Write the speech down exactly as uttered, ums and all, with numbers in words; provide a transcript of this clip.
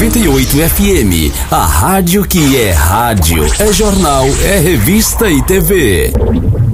noventa e oito F M, a rádio que é rádio, é jornal, é revista e T V.